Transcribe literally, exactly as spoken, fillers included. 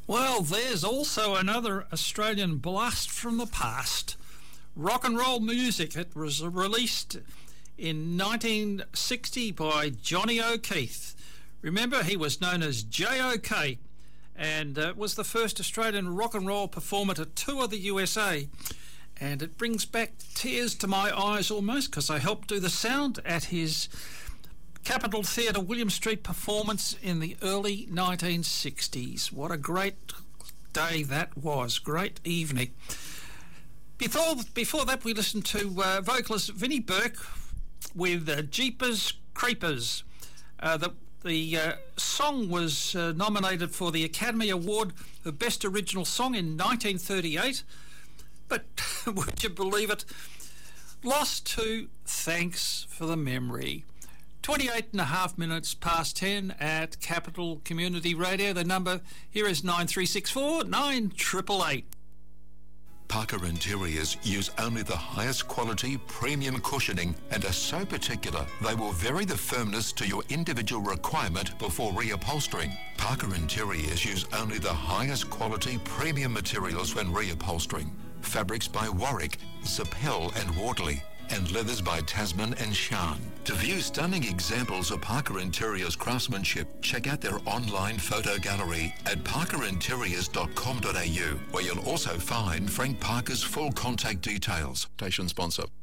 Well, there's also another Australian blast from the past. Rock and roll music. It was released in nineteen sixty by Johnny O'Keefe. Remember, he was known as J O K, and uh, was the first Australian rock and roll performer to tour the U S A. And it brings back tears to my eyes almost, because I helped do the sound at his Capitol Theatre William Street performance in the early nineteen sixties. What a great day that was. Great evening. Before before that, we listened to uh, vocalist Vinnie Burke with uh, Jeepers Creepers. Uh, the the uh, song was uh, nominated for the Academy Award for Best Original Song in nineteen thirty-eight, but would you believe it, lost to Thanks for the Memory. twenty-eight and a half minutes past ten at Capital Community Radio. The number here is nine three six four, nine eight eight eight. Parker Interiors use only the highest quality premium cushioning and are so particular they will vary the firmness to your individual requirement before reupholstering. Parker Interiors use only the highest quality premium materials when reupholstering. Fabrics by Warwick, Zappel and Wardley, and leathers by Tasman and Shan. To view stunning examples of Parker Interiors craftsmanship, check out their online photo gallery at parker interiors dot com dot a u, where you'll also find Frank Parker's full contact details. Station sponsor.